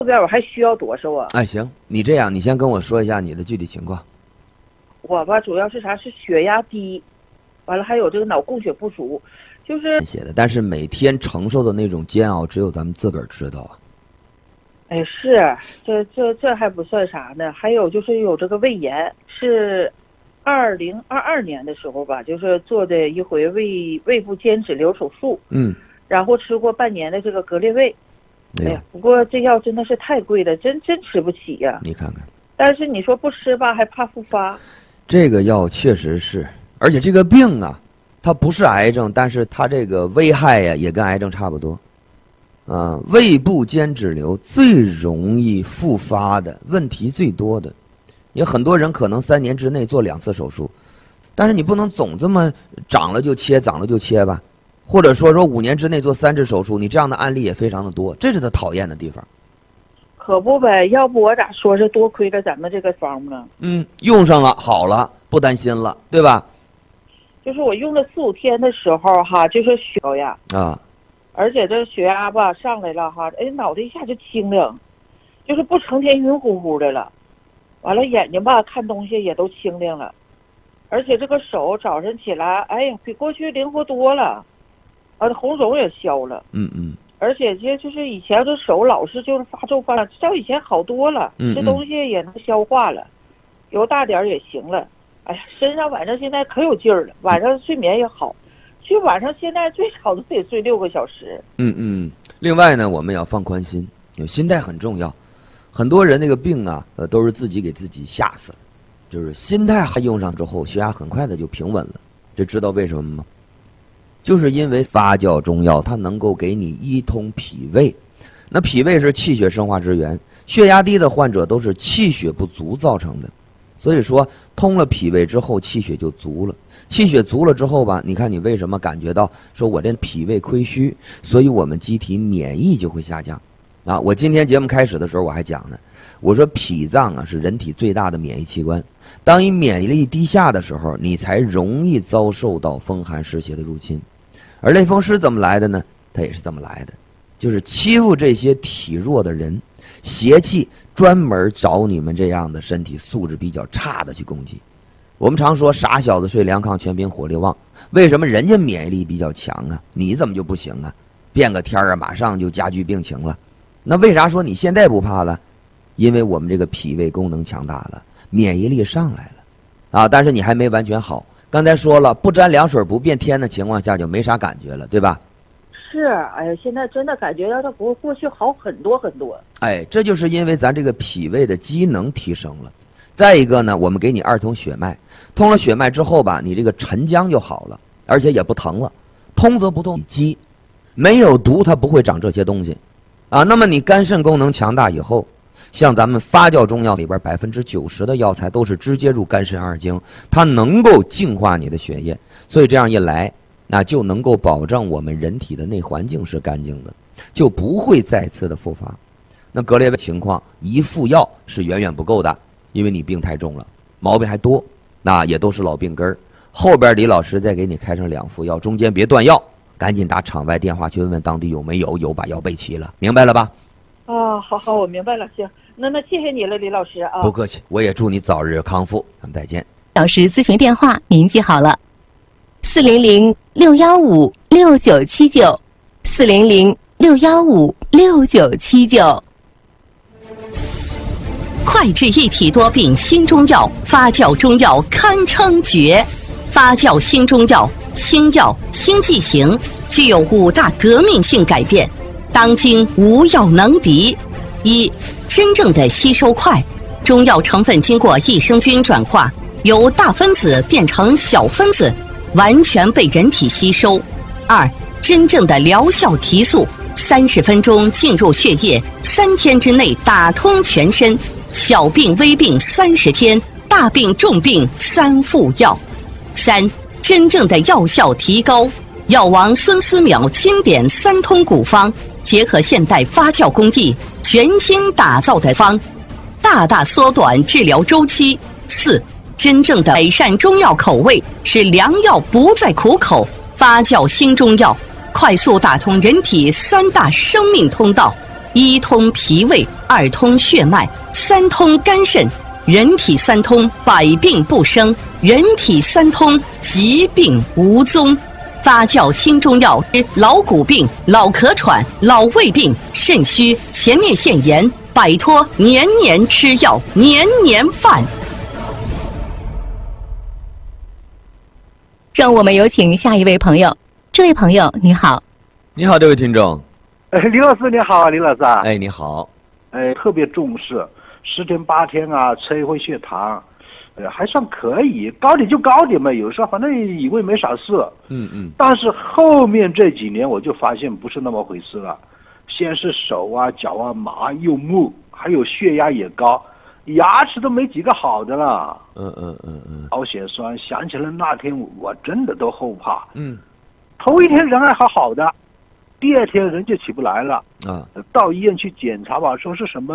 后边我还需要多少啊？ 哎，行，你这样，你先跟我说一下你的具体情况。 我吧，主要是啥？是血压低，完了还有这个脑供血不足，就是写的，但是每天承受的那种煎熬，只有咱们自个儿知道啊。 哎，是这还不算啥呢，还有就是有这个胃炎，是2022年的时候吧，就是做的一回胃部间质瘤手术，然后吃过半年的这个格列卫。哎呀，不过这药真的是太贵了，真吃不起呀。 你看看， 但是你说不吃吧，还怕复发。 这个药确实是，而且这个病啊，它不是癌症，但是它这个危害呀，也跟癌症差不多。胃部间质瘤最容易复发的，问题最多的，有很多人可能3年之内做2次手术，但是你不能总这么长了就切，长了就切吧。或者说5年之内做3次手术，你这样的案例也非常的多，这是他讨厌的地方。 可不呗，要不我咋说是多亏了咱们这个方呢？ 用上了，好了，不担心了，对吧？ 就是我用了4、5天的时候哈，就是血压而且这血压吧上来了哈，哎，脑袋一下就清凉，就是不成天晕乎乎的了。完了眼睛吧看东西也都清亮了，而且这个手早晨起来，哎呀，比过去灵活多了。红肿也消了，而且就是以前这手老是就是发皱发凉，照以前好多了，这东西也能消化了，油大点也行了。哎呀，身上晚上现在可有劲儿了，晚上睡眠也好，就晚上现在最少都得睡6个小时。 另外呢，我们要放宽心，心态很重要。很多人那个病啊，都是自己给自己吓死了，就是心态还用上之后，血压很快的就平稳了。这知道为什么吗？就是因为发酵中药它能够给你一通脾胃，那脾胃是气血生化之源，血压低的患者都是气血不足造成的，所以说通了脾胃之后气血就足了，气血足了之后吧，你看你为什么感觉到说我这脾胃亏虚，所以我们机体免疫就会下降啊。我今天节目开始的时候我还讲呢，我说脾脏啊是人体最大的免疫器官，当你免疫力低下的时候，你才容易遭受到风寒湿邪的入侵。而类风湿怎么来的呢？它也是这么来的，就是欺负这些体弱的人，邪气专门找你们这样的身体素质比较差的去攻击。我们常说傻小子睡凉炕，全凭火力旺，为什么人家免疫力比较强啊？你怎么就不行啊？变个天啊，马上就加剧病情了。那为啥说你现在不怕了？因为我们这个脾胃功能强大了，免疫力上来了但是你还没完全好。刚才说了，不沾凉水不变天的情况下就没啥感觉了，对吧？ 是，哎呀，现在真的感觉要它过去好很多很多。 哎，这就是因为咱这个脾胃的机能提升了。再一个呢，我们给你2通血脉，通了血脉之后吧，你这个沉僵就好了，而且也不疼了。通则不痛，积没有毒它不会长这些东西那么你肝肾功能强大以后，像咱们发酵中药里边90%的药材都是直接入肝肾二经，它能够净化你的血液，所以这样一来，那就能够保证我们人体的内环境是干净的，就不会再次的复发。那格列卫情况一副药是远远不够的，因为你病太重了，毛病还多，那也都是老病根儿。后边李老师再给你开上2副药，中间别断药，赶紧打场外电话去问问当地有没有，有把药备齐了，明白了吧？ 好，我明白了，行，那谢谢你了，李老师啊。 不客气，我也祝你早日康复，咱们再见。 老师咨询电话您记好了，400-615-6979，400-615-6979。 快治一体多病新中药，发酵中药堪称绝。发酵新中药，新药新剂型，具有5大革命性改变，当今无药能敌。1、真正的吸收快，中药成分经过益生菌转化，由大分子变成小分子，完全被人体吸收。2、真正的疗效提速，30分钟进入血液，3天之内打通全身，小病微病30天，大病重病3副药。3、真正的药效提高，药王孙思邈经典3通古方，结合现代发酵工艺，全新打造的方，大大缩短治疗周期。4、真正的改善中药口味，使良药不再苦口，发酵新中药，快速打通人体3大生命通道， 一通脾胃，二通血脉，三通肝肾。人体三通，百病不生；人体三通，疾病无踪。发酵新中药之老骨病、老咳喘、老胃病、肾虚、前列腺炎，摆脱年年吃药、年年犯。 让我们有请下一位朋友。这位朋友你好。 你好，这位听众。 李老师你好，李老师啊。 哎，你好。 特别重视，10天8天啊，测一回血糖，还算可以，高点就高点嘛，有时候反正以为没啥事。但是后面这几年我就发现不是那么回事了，先是手啊、脚啊麻又木，还有血压也高，牙齿都没几个好的了。高血栓，想起来那天我真的都后怕。头一天人还好的，第二天人就起不来了。到医院去检查吧，说是什么